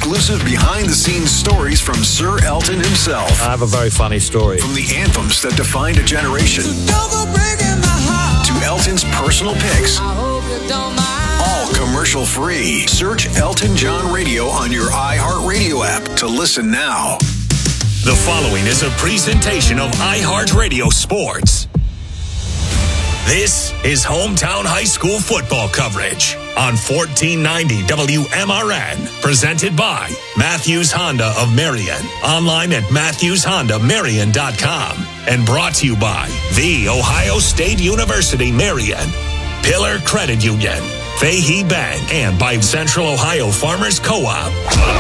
exclusive behind-the-scenes stories from Sir Elton himself. I have a very funny story. From the anthems that defined a generation to Elton's personal picks. All commercial-free. Search Elton John Radio on your iHeartRadio app to listen now. The following is a presentation of iHeartRadio Sports. This is Hometown High School football coverage on 1490 WMRN, presented by Matthews Honda of Marion, online at MatthewsHondaMarion.com, and brought to you by The Ohio State University Marion, Pillar Credit Union, Fahey Bank, and by Central Ohio Farmers Co-op.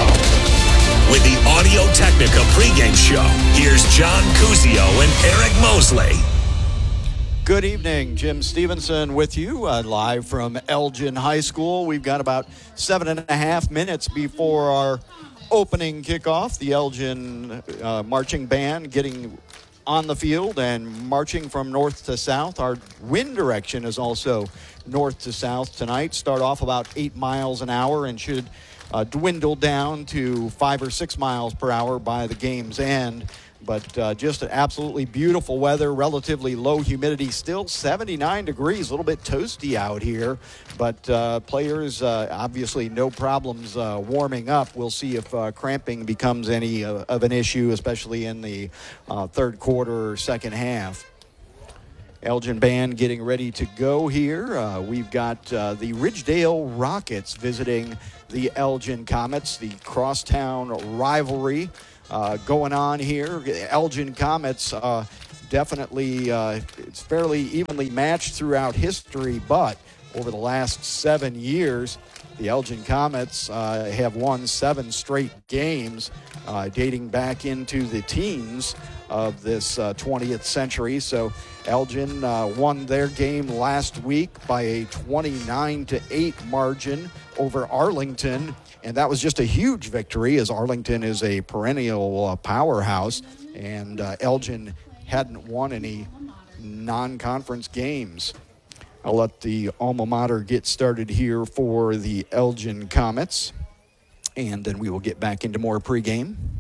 With the Audio Technica pregame show, here's John Cusio and Eric Mosley. Good evening, Jim Stevenson with you, live from Elgin High School. We've got about 7.5 minutes before our opening kickoff. The Elgin marching band getting on the field and marching from north to south. Our wind direction is also north to south tonight. Start off about 8 miles an hour and should dwindle down to 5 or 6 miles per hour by the game's end. But just absolutely beautiful weather, relatively low humidity, still 79 degrees, a little bit toasty out here. But players, obviously no problems warming up. We'll see if cramping becomes any of an issue, especially in the third quarter or second half. Elgin band getting ready to go here. We've got the Ridgedale Rockets visiting the Elgin Comets, the crosstown rivalry going on here. Elgin Comets definitely, it's fairly evenly matched throughout history, but over the last 7 years, the Elgin Comets have won 7 straight games dating back into the teens of this 20th century. So Elgin won their game last week by a 29-8 margin over Arlington. And that was just a huge victory, as Arlington is a perennial powerhouse, and Elgin hadn't won any non-conference games. I'll let the alma mater get started here for the Elgin Comets, and then we will get back into more pregame.